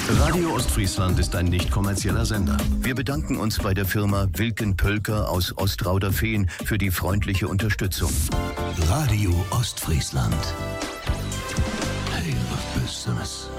Radio Ostfriesland ist ein nicht kommerzieller Sender. Wir bedanken uns bei der Firma Wilken Pölker aus Ostrauderfehn für die freundliche Unterstützung. Radio Ostfriesland. Hey, was Besseres.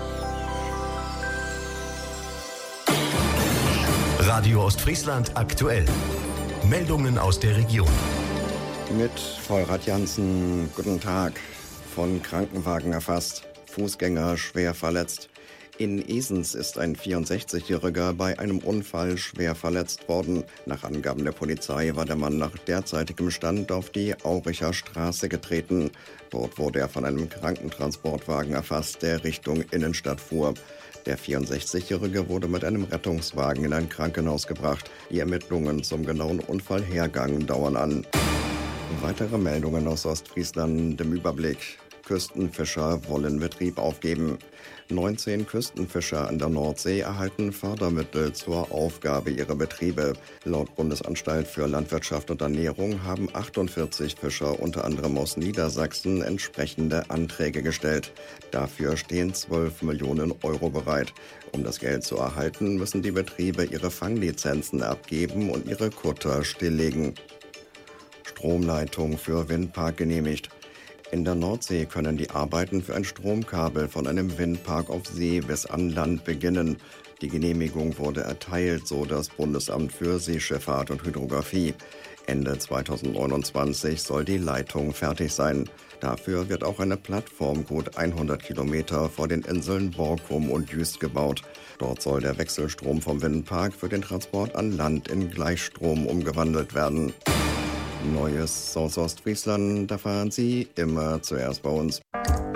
Radio Ostfriesland aktuell. Meldungen aus der Region. Mit Vollrad Jansen, guten Tag. Von Krankenwagen erfasst, Fußgänger schwer verletzt. In Esens ist ein 64-Jähriger bei einem Unfall schwer verletzt worden. Nach Angaben der Polizei war der Mann nach derzeitigem Stand auf die Auricher Straße getreten. Dort wurde er von einem Krankentransportwagen erfasst, der Richtung Innenstadt fuhr. Der 64-Jährige wurde mit einem Rettungswagen in ein Krankenhaus gebracht. Die Ermittlungen zum genauen Unfallhergang dauern an. Weitere Meldungen aus Ostfriesland im Überblick. Küstenfischer wollen Betrieb aufgeben. 19 Küstenfischer an der Nordsee erhalten Fördermittel zur Aufgabe ihrer Betriebe. Laut Bundesanstalt für Landwirtschaft und Ernährung haben 48 Fischer, unter anderem aus Niedersachsen, entsprechende Anträge gestellt. Dafür stehen 12 Millionen Euro bereit. Um das Geld zu erhalten, müssen die Betriebe ihre Fanglizenzen abgeben und ihre Kutter stilllegen. Stromleitung für Windpark genehmigt. In der Nordsee können die Arbeiten für ein Stromkabel von einem Windpark auf See bis an Land beginnen. Die Genehmigung wurde erteilt, so das Bundesamt für Seeschifffahrt und Hydrographie. Ende 2029 soll die Leitung fertig sein. Dafür wird auch eine Plattform gut 100 Kilometer vor den Inseln Borkum und Jüst gebaut. Dort soll der Wechselstrom vom Windpark für den Transport an Land in Gleichstrom umgewandelt werden. Neues aus Ostfriesland erfahren Sie immer zuerst bei uns.